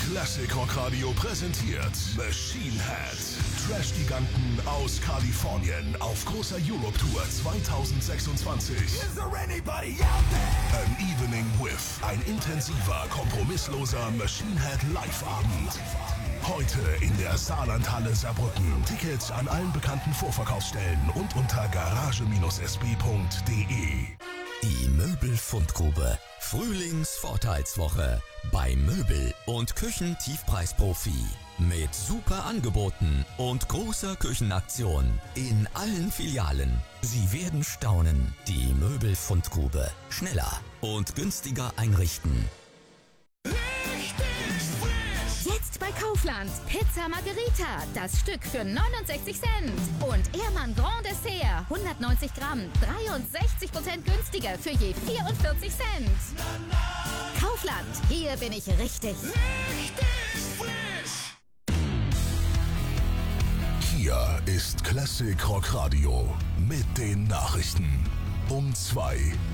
Classic Rock Radio präsentiert Machine Head. Trash-Giganten aus Kalifornien auf großer Europe-Tour 2026. Is there anybody out there? An Evening with. Ein intensiver, kompromissloser Machine Head Live-Abend. Heute in der Saarlandhalle Saarbrücken. Tickets an allen bekannten Vorverkaufsstellen und unter garage-sb.de. Die Möbelfundgrube. Frühlings-Vorteilswoche bei Möbel- und Küchentiefpreisprofi. Mit super Angeboten und großer Küchenaktion in allen Filialen. Sie werden staunen. Die Möbelfundgrube. Schneller und günstiger einrichten. Jetzt bei Kaufland. Pizza Margherita. Das Stück für 69 Cent. Und Ehrmann Grand Dessert. 190 Gramm. 63% günstiger für je 44 Cent. Kaufland. Hier bin ich richtig. Hier ist Classic Rock Radio mit den Nachrichten. Um 2.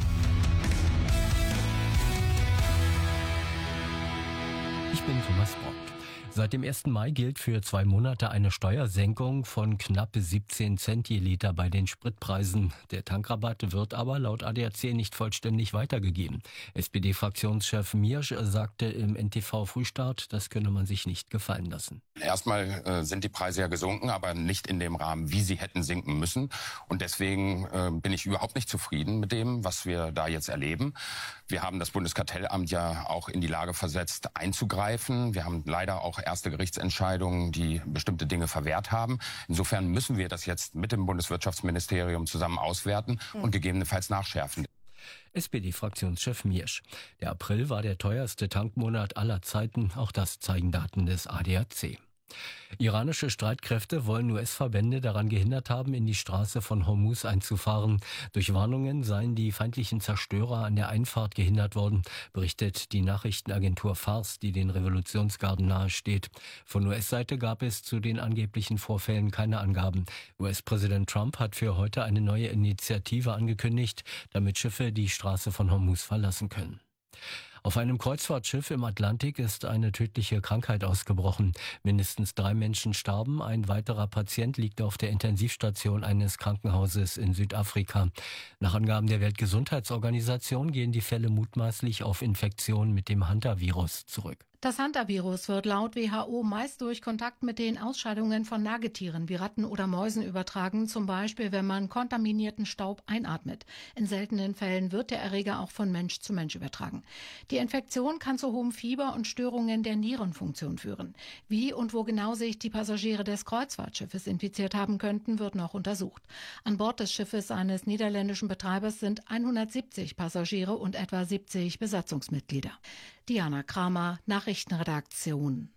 Ich bin Thomas Brock. Seit dem 1. Mai gilt für 2 Monate eine Steuersenkung von knapp 17 Cent je Liter bei den Spritpreisen. Der Tankrabatt wird aber laut ADAC nicht vollständig weitergegeben. SPD-Fraktionschef Miersch sagte im NTV Frühstart, das könne man sich nicht gefallen lassen. Erstmal sind die Preise ja gesunken, aber nicht in dem Rahmen, wie sie hätten sinken müssen. Und deswegen bin ich überhaupt nicht zufrieden mit dem, was wir da jetzt erleben. Wir haben das Bundeskartellamt ja auch in die Lage versetzt, einzugreifen. Wir haben leider auch erste Gerichtsentscheidungen, die bestimmte Dinge verwehrt haben. Insofern müssen wir das jetzt mit dem Bundeswirtschaftsministerium zusammen auswerten und gegebenenfalls nachschärfen. SPD-Fraktionschef Miersch. Der April war der teuerste Tankmonat aller Zeiten, auch das zeigen Daten des ADAC. Iranische Streitkräfte wollen US-Verbände daran gehindert haben, in die Straße von Hormuz einzufahren. Durch Warnungen seien die feindlichen Zerstörer an der Einfahrt gehindert worden, berichtet die Nachrichtenagentur Fars, die den Revolutionsgarden nahesteht. Von US-Seite gab es zu den angeblichen Vorfällen keine Angaben. US-Präsident Trump hat für heute eine neue Initiative angekündigt, damit Schiffe die Straße von Hormuz verlassen können. Auf einem Kreuzfahrtschiff im Atlantik ist eine tödliche Krankheit ausgebrochen. Mindestens 3 Menschen starben, ein weiterer Patient liegt auf der Intensivstation eines Krankenhauses in Südafrika. Nach Angaben der Weltgesundheitsorganisation gehen die Fälle mutmaßlich auf Infektionen mit dem Hantavirus zurück. Das Hantavirus wird laut WHO meist durch Kontakt mit den Ausscheidungen von Nagetieren wie Ratten oder Mäusen übertragen, zum Beispiel wenn man kontaminierten Staub einatmet. In seltenen Fällen wird der Erreger auch von Mensch zu Mensch übertragen. Die Infektion kann zu hohem Fieber und Störungen der Nierenfunktion führen. Wie und wo genau sich die Passagiere des Kreuzfahrtschiffes infiziert haben könnten, wird noch untersucht. An Bord des Schiffes eines niederländischen Betreibers sind 170 Passagiere und etwa 70 Besatzungsmitglieder. Diana Kramer, Nachrichtenredaktion.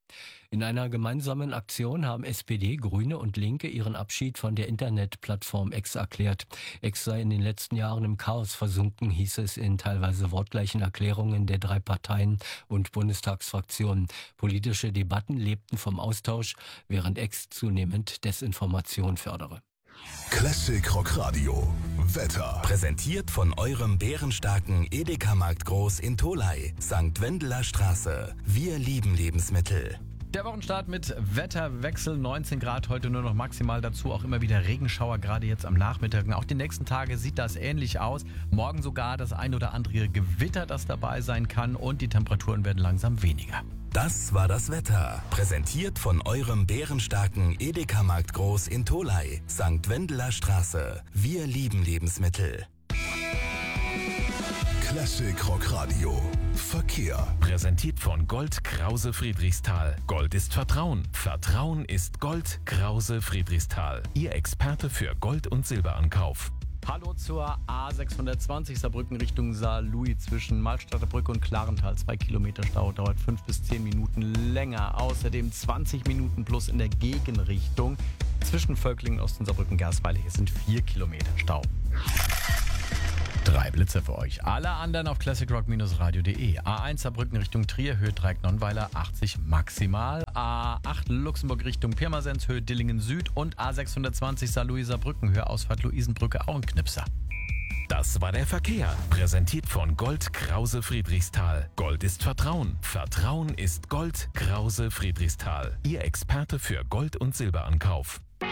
In einer gemeinsamen Aktion haben SPD, Grüne und Linke ihren Abschied von der Internetplattform X erklärt. X sei in den letzten Jahren im Chaos versunken, hieß es in teilweise wortgleichen Erklärungen der 3 Parteien und Bundestagsfraktionen. Politische Debatten lebten vom Austausch, während X zunehmend Desinformation fördere. Classic Rock Radio. Wetter. Präsentiert von eurem bärenstarken Edeka-Markt Groß in Tholey, St. Wendeler Straße. Wir lieben Lebensmittel. Der Wochenstart mit Wetterwechsel, 19 Grad, heute nur noch maximal, dazu auch immer wieder Regenschauer, gerade jetzt am Nachmittag. Auch die nächsten Tage sieht das ähnlich aus. Morgen sogar das ein oder andere Gewitter, das dabei sein kann, und die Temperaturen werden langsam weniger. Das war das Wetter. Präsentiert von eurem bärenstarken Edeka-Markt Groß in Tholey, St. Wendeler Straße. Wir lieben Lebensmittel. Classic Rock Radio. Verkehr. Präsentiert von Gold Krause Friedrichsthal. Gold ist Vertrauen. Vertrauen ist Gold Krause Friedrichsthal. Ihr Experte für Gold- und Silberankauf. Hallo zur A620 Saarbrücken Richtung Saarlouis zwischen Malstadter Brücke und Klarental. 2 Kilometer Stau, dauert 5 bis 10 Minuten länger. Außerdem 20 Minuten plus in der Gegenrichtung. Zwischen Völklingen, Osten, Saarbrücken, Gersweiler. Hier sind 4 Kilometer Stau. 3 Blitze für euch. Alle anderen auf classicrock-radio.de. A1 Saarbrücken Richtung Trier, Höhe Dreieck-Nonnweiler, 80 maximal. A8 Luxemburg Richtung Pirmasens, Höhe Dillingen Süd. Und A620 Saarlouis Saarbrücken, Höhe Ausfahrt Luisenbrücke, auch ein Knipser. Das war der Verkehr. Präsentiert von Gold Krause Friedrichsthal. Gold ist Vertrauen. Vertrauen ist Gold Krause Friedrichsthal. Ihr Experte für Gold- und Silberankauf.